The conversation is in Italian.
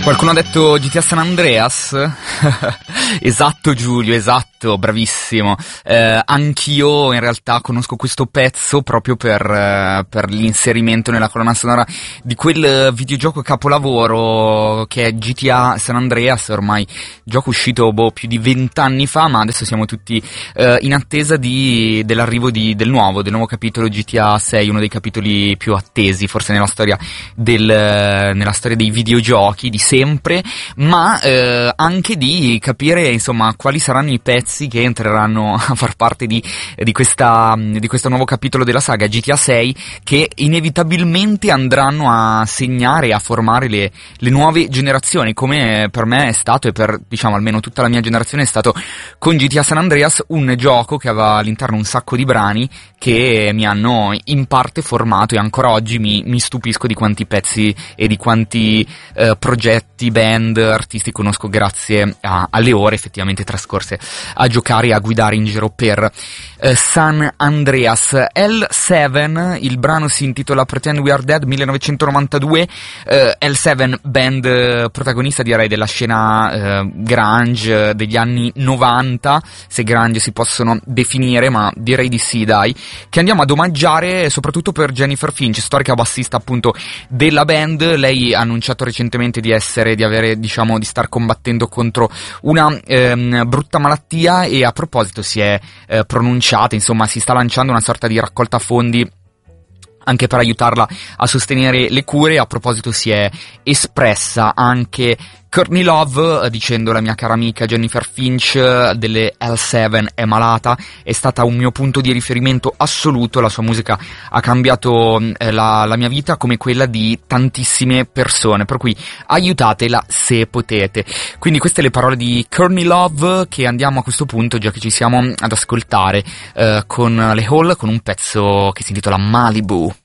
Qualcuno ha detto GTA San Andreas? Esatto Giulio, esatto, bravissimo. Anch'io in realtà conosco questo pezzo proprio per l'inserimento nella colonna sonora di quel videogioco capolavoro che è GTA San Andreas, ormai gioco uscito più di 20 anni fa, ma adesso siamo tutti in attesa dell'arrivo del nuovo capitolo GTA 6, uno dei capitoli più attesi forse nella storia dei videogiochi di sempre, ma anche di capire insomma quali saranno i pezzi che entreranno a far parte di questo nuovo capitolo della saga GTA 6, che inevitabilmente andranno a segnare e a formare le nuove generazioni, come per me è stato, e per diciamo almeno tutta la mia generazione è stato con GTA San Andreas, un gioco che aveva all'interno un sacco di brani che mi hanno in parte formato, e ancora oggi mi stupisco di quanti pezzi e di quanti progetti, band, artisti conosco grazie alle ore effettivamente trascorse a giocare e a guidare in giro per San Andreas. L7, il brano si intitola Pretend We Are Dead, 1992. L7, band protagonista direi della scena grunge degli anni 90, se grunge si possono definire, ma direi di sì dai, che andiamo ad omaggiare soprattutto per Jennifer Finch, storica bassista appunto della band. Lei ha annunciato recentemente di star combattendo contro una brutta malattia, e a proposito si è pronunciata, insomma si sta lanciando una sorta di raccolta fondi anche per aiutarla a sostenere le cure. A proposito si è espressa anche Courtney Love dicendo: la mia cara amica Jennifer Finch delle L7 è malata, è stata un mio punto di riferimento assoluto, la sua musica ha cambiato la mia vita come quella di tantissime persone, per cui aiutatela se potete. Quindi queste le parole di Courtney Love, che andiamo a questo punto, già che ci siamo, ad ascoltare con le Hall, con un pezzo che si intitola Malibu.